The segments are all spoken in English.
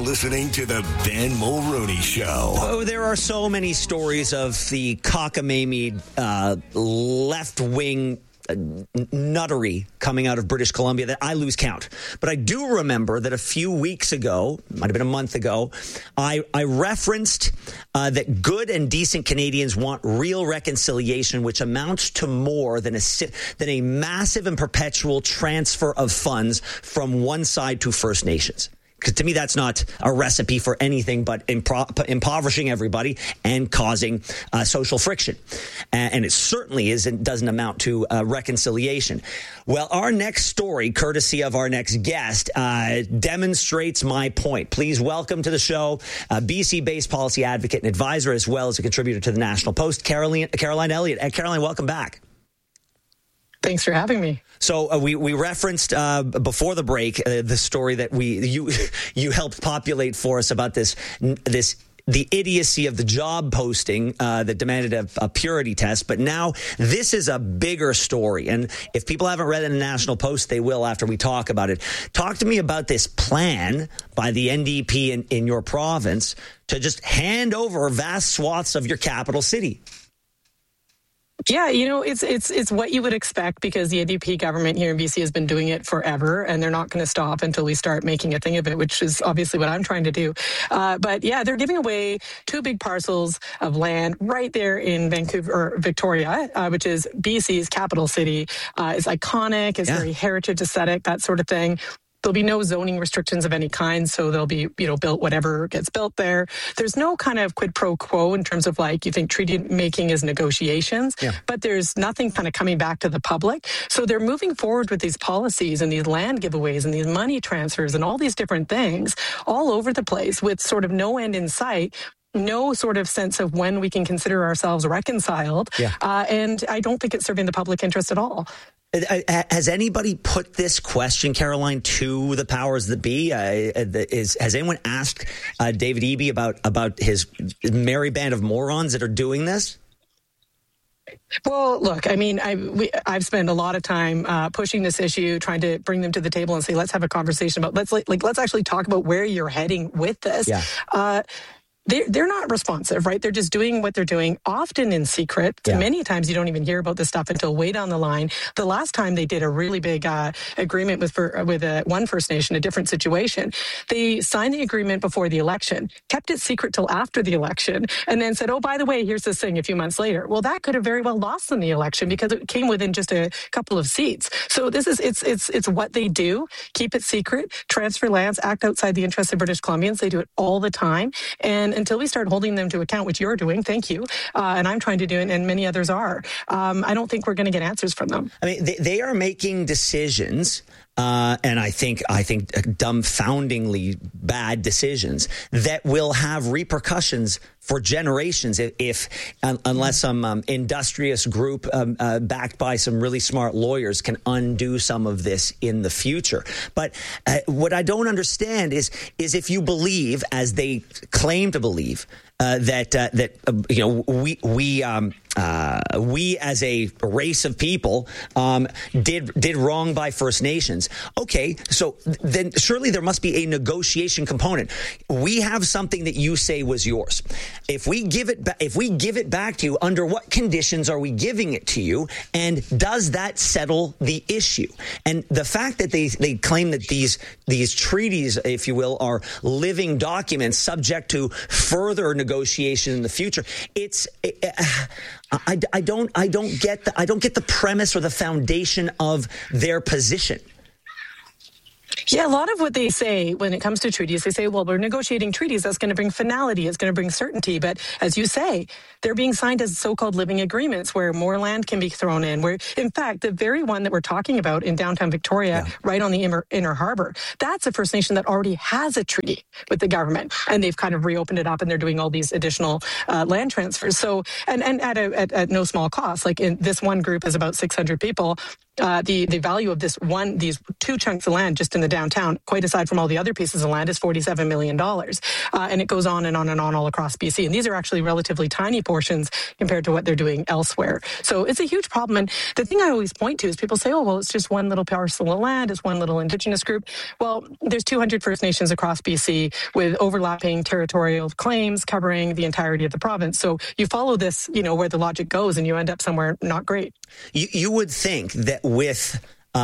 listening to the Ben Mulroney Show. Oh, there are so many stories of the cockamamie left-wing nuttery coming out of British Columbia that I lose count. But I do remember that a few weeks ago, might have been a month ago, I referenced that good and decent Canadians want real reconciliation, which amounts to more than a massive and perpetual transfer of funds from one side to First Nations. Because to me, that's not a recipe for anything but impoverishing everybody and causing social friction. And it certainly doesn't amount to reconciliation. Well, our next story, courtesy of our next guest, demonstrates my point. Please welcome to the show BC-based policy advocate and advisor, as well as a contributor to the National Post, Caroline Elliott. Caroline, welcome back. Thanks for having me. So we referenced before the break the story that you helped populate for us about the idiocy of the job posting that demanded a purity test. But now this is a bigger story. And if people haven't read it in the National Post, they will after we talk about it. Talk to me about this plan by the NDP in your province to just hand over vast swaths of your capital city. Yeah, it's what you would expect, because the NDP government here in BC has been doing it forever, and they're not going to stop until we start making a thing of it, which is obviously what I'm trying to do. But yeah, they're giving away 2 big parcels of land right there in Vancouver, or Victoria, which is BC's capital city. It's iconic, it's very heritage aesthetic, that sort of thing. There'll be no zoning restrictions of any kind, so there'll be, built whatever gets built there. There's no kind of quid pro quo in terms of you think treaty making is negotiations, but there's nothing kind of coming back to the public. So they're moving forward with these policies and these land giveaways and these money transfers and all these different things all over the place with sort of no end in sight. No sort of sense of when we can consider ourselves reconciled. And I don't think it's serving the public interest at all. Has anybody put this question, Caroline, to the powers that be? Has anyone asked David Eby about his merry band of morons that are doing this? Well, look, I mean, I've spent a lot of time pushing this issue, trying to bring them to the table and say, let's have a conversation about, let's actually talk about where you're heading with this. They're not responsive, right? They're just doing what they're doing, often in secret. Many times you don't even hear about this stuff until way down the line. The last time they did a really big agreement with one First Nation, a different situation, they signed the agreement before the election, kept it secret till after the election, and then said, oh, by the way, here's this thing a few months later. Well, that could have very well lost them the election because it came within just a couple of seats. So this is, it's what they do. Keep it secret, transfer lands, act outside the interests of British Columbians. They do it all the time. And until we start holding them to account, which you're doing, thank you, and I'm trying to do it, and many others are, I don't think we're going to get answers from them. I mean, they are making decisions, and I think dumbfoundingly bad decisions that will have repercussions for generations unless some industrious group backed by some really smart lawyers can undo some of this in the future. But what I don't understand is if you believe, as they claim to believe, that we as a race of people did wrong by First Nations. Okay, so then surely there must be a negotiation component. We have something that you say was yours. If we give it back to you, under what conditions are we giving it to you, and does that settle the issue? And the fact that they claim that these treaties, if you will, are living documents subject to further negotiation in the future, I don't get the premise or the foundation of their position. Yeah, a lot of what they say when it comes to treaties, they say, well, we're negotiating treaties. That's going to bring finality. It's going to bring certainty. But as you say, they're being signed as so-called living agreements where more land can be thrown in. Where, in fact, the very one that we're talking about in downtown Victoria, right on the inner harbor, that's a First Nation that already has a treaty with the government. And they've kind of reopened it up, and they're doing all these additional land transfers. So, and at no small cost. Like in this one group is about 600 people. the value of these 2 chunks of land just in the downtown, quite aside from all the other pieces of land, is $47 million. And it goes on and on and on all across BC. And these are actually relatively tiny portions compared to what they're doing elsewhere. So it's a huge problem. And the thing I always point to is people say, oh, well, it's just one little parcel of land. It's one little Indigenous group. Well, there's 200 First Nations across BC with overlapping territorial claims covering the entirety of the province. So you follow this, where the logic goes, and you end up somewhere not great. You would think that with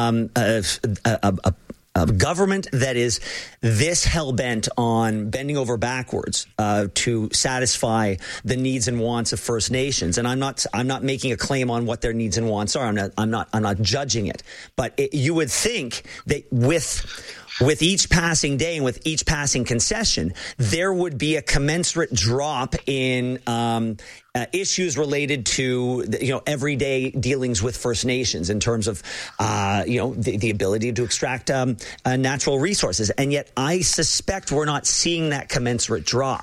a government that is this hell-bent on bending over backwards to satisfy the needs and wants of First Nations, and I'm not making a claim on what their needs and wants are. I'm not judging it, but you would think that with each passing day and with each passing concession, there would be a commensurate drop in issues related to everyday dealings with First Nations in terms of the ability to extract natural resources, and yet I suspect we're not seeing that commensurate drop.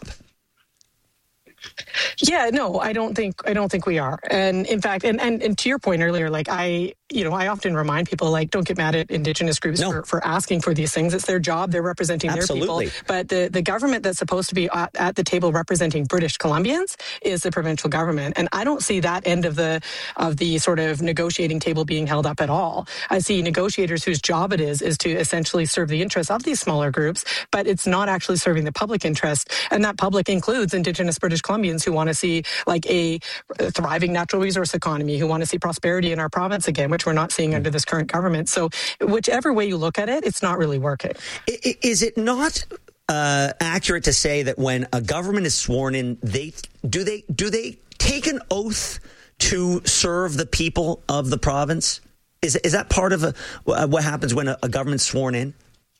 Yeah, no, I don't think we are. And in fact, and to your point earlier, I often remind people, don't get mad at Indigenous groups for asking for these things. It's their job. They're representing their people. But the government that's supposed to be at the table representing British Columbians is the provincial government. And I don't see that end of the sort of negotiating table being held up at all. I see negotiators whose job it is to essentially serve the interests of these smaller groups, but it's not actually serving the public interest. And that public includes Indigenous British Columbians who want to see a thriving natural resource economy, who want to see prosperity in our province again, which we're not seeing under this current government. So whichever way you look at it, it's not really working. Is it not accurate to say that when a government is sworn in, do they take an oath to serve the people of the province? Is that part of what happens when a government's sworn in?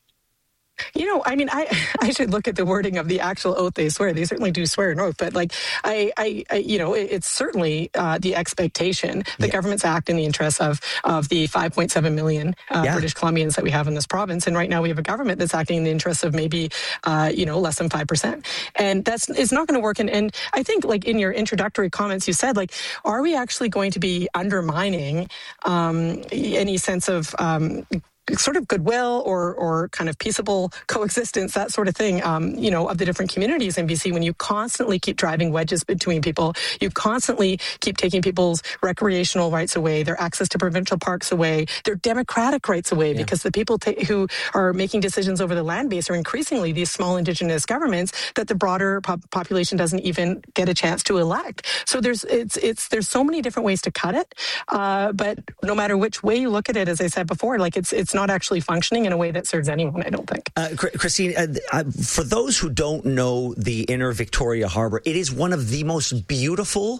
I should look at the wording of the actual oath they swear. They certainly do swear an oath, but it's certainly the expectation that governments act in the interests of the 5.7 million British Columbians that we have in this province. And right now we have a government that's acting in the interests of maybe, less than 5%. And it's not going to work. And I think in your introductory comments, you said, are we actually going to be undermining any sense of sort of goodwill or kind of peaceable coexistence, that sort of thing, of the different communities in BC when you constantly keep driving wedges between people, you constantly keep taking people's recreational rights away, their access to provincial parks away, their democratic rights away, because the people who are making decisions over the land base are increasingly these small Indigenous governments that the broader population doesn't even get a chance to elect. So there's so many different ways to cut it, but no matter which way you look at it, as I said before, it's not actually functioning in a way that serves anyone, I don't think. Christine, for those who don't know the inner Victoria Harbour, it is one of the most beautiful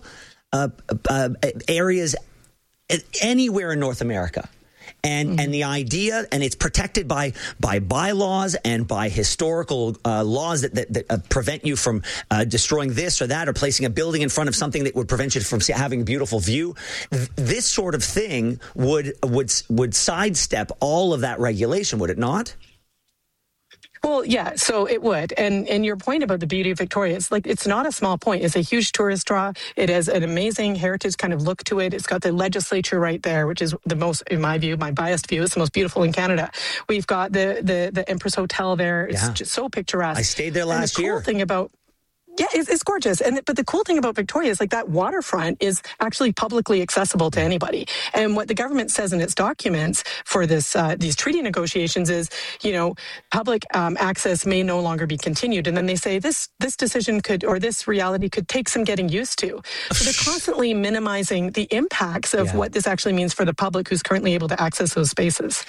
areas anywhere in North America. And the idea, and it's protected by bylaws and by historical laws that prevent you from destroying this or that or placing a building in front of something that would prevent you from having a beautiful view. This sort of thing would sidestep all of that regulation, would it not? Well, yeah, so it would. And your point about the beauty of Victoria, it's not a small point. It's a huge tourist draw. It has an amazing heritage kind of look to it. It's got the legislature right there, which is the most, in my view, my biased view, it's the most beautiful in Canada. We've got the Empress Hotel there. It's just so picturesque. I stayed there last year. The cool thing about it's gorgeous. But the cool thing about Victoria is that waterfront is actually publicly accessible to anybody. And what the government says in its documents for these treaty negotiations is, public access may no longer be continued. And then they say this decision this reality could take some getting used to. So they're constantly minimizing the impacts of what this actually means for the public who's currently able to access those spaces.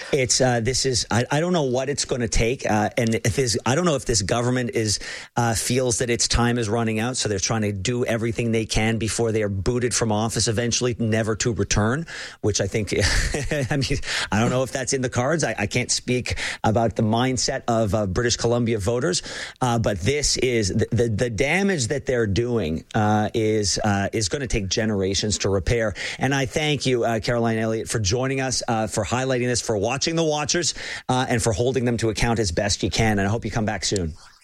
I don't know what it's going to take. And I don't know if this government feels that its time is running out, so they're trying to do everything they can before they are booted from office eventually, never to return, which I think, I don't know if that's in the cards. I can't speak about the mindset of British Columbia voters, but this is the damage that they're doing is going to take generations to repair. And I thank you, Caroline Elliott, for joining us, for highlighting this, for watching the watchers, and for holding them to account as best you can. And I hope you come back soon.